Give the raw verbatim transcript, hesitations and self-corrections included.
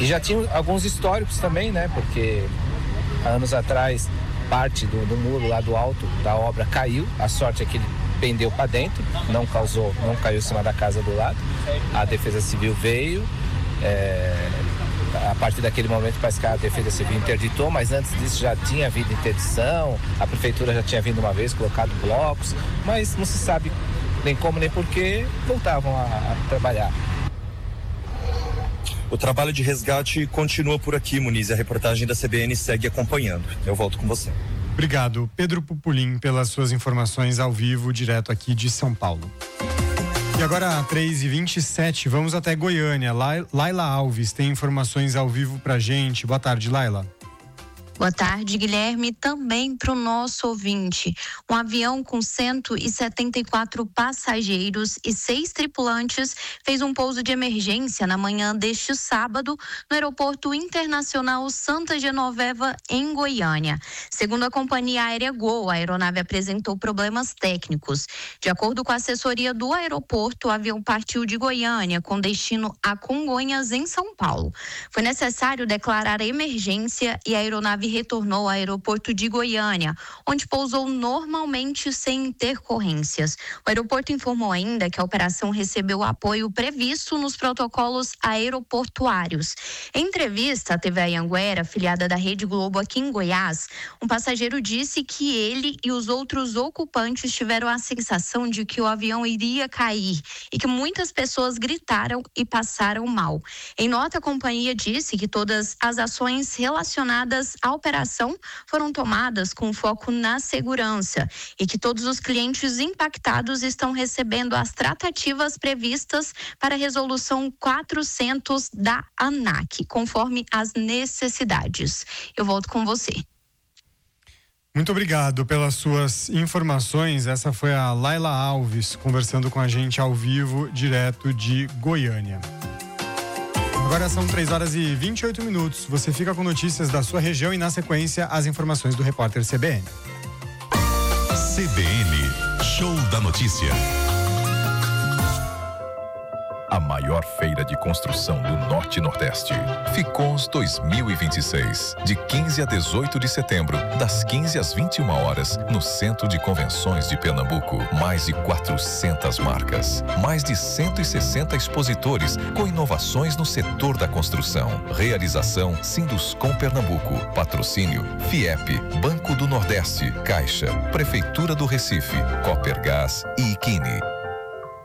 E já tinha alguns históricos também, né? Porque há anos atrás, parte do, do muro lá do alto da obra caiu. A sorte é que ele pendeu para dentro, não causou, não caiu em cima da casa do lado. A Defesa Civil veio. É, a partir daquele momento parece que a Defesa Civil interditou, mas antes disso já tinha havido interdição, a Prefeitura já tinha vindo uma vez, colocado blocos, mas não se sabe nem como nem porquê, voltavam a, a trabalhar. O trabalho de resgate continua por aqui, Muniz, e a reportagem da C B N segue acompanhando. Eu volto com você. Obrigado, Pedro Pupulim, pelas suas informações ao vivo, direto aqui de São Paulo. E agora, três e vinte e sete, vamos até Goiânia. Laila Alves tem informações ao vivo pra gente. Boa tarde, Laila. Boa tarde, Guilherme. Também para o nosso ouvinte. Um avião com cento e setenta e quatro passageiros e seis tripulantes fez um pouso de emergência na manhã deste sábado no Aeroporto Internacional Santa Genoveva, em Goiânia. Segundo a companhia aérea Gol, a aeronave apresentou problemas técnicos. De acordo com a assessoria do aeroporto, o avião partiu de Goiânia com destino a Congonhas, em São Paulo. Foi necessário declarar a emergência e a aeronave retornou ao aeroporto de Goiânia, onde pousou normalmente sem intercorrências. O aeroporto informou ainda que a operação recebeu o apoio previsto nos protocolos aeroportuários. Em entrevista à T V Anhanguera, afiliada da Rede Globo aqui em Goiás, um passageiro disse que ele e os outros ocupantes tiveram a sensação de que o avião iria cair e que muitas pessoas gritaram e passaram mal. Em nota, a companhia disse que todas as ações relacionadas à operação foram tomadas com foco na segurança e que todos os clientes impactados estão recebendo as tratativas previstas para a resolução quatrocentos da ANAC, conforme as necessidades. Eu volto com você. Muito obrigado pelas suas informações. Essa foi a Laila Alves conversando com a gente ao vivo, direto de Goiânia. Agora são três horas e vinte e oito minutos. Você fica com notícias da sua região e, na sequência, as informações do repórter C B N. C B N, Show da Notícia. A maior feira de construção do Norte e Nordeste. Ficons dois mil e vinte e seis, de quinze a dezoito de setembro, das quinze às vinte e uma horas, no Centro de Convenções de Pernambuco. Mais de quatrocentas marcas, mais de cento e sessenta expositores com inovações no setor da construção. Realização Sinduscom Pernambuco. Patrocínio FIEP, Banco do Nordeste, Caixa, Prefeitura do Recife, Copergás e Iquine.